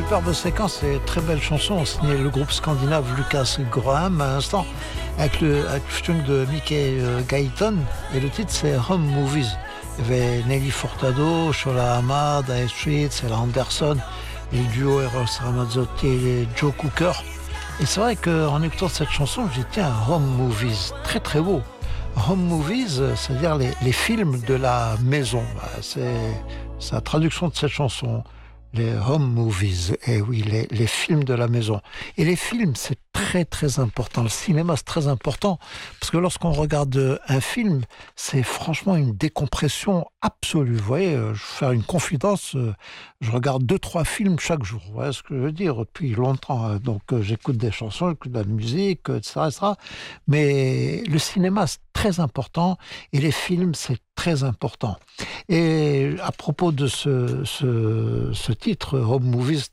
superbe séquence et très belle chanson signée le groupe scandinave Lucas Graham à l'instant avec le featuring de Mickey Guyton et le titre c'est Home Movies. Il y avait Nelly Furtado, Shola Ama, Dire Straits, Ella Anderson, et le duo Eros Ramazzotti et Joe Cooker. Et c'est vrai qu'en écoutant cette chanson, j'ai dit tiens, Home Movies, très très beau. Home Movies, c'est-à-dire les films de la maison. C'est la traduction de cette chanson. Les home movies, et oui, les films de la maison. Et les films, c'est très très important. Le cinéma, c'est très important, parce que lorsqu'on regarde un film, c'est franchement une décompression absolue. Vous voyez, je vais faire une confidence, je regarde 2-3 films chaque jour. Vous voyez ce que je veux dire, depuis longtemps. Donc j'écoute des chansons, j'écoute de la musique, etc., etc. Mais le cinéma, c'est très important, et les films, c'est très important. Et à propos de ce titre, Home Movies,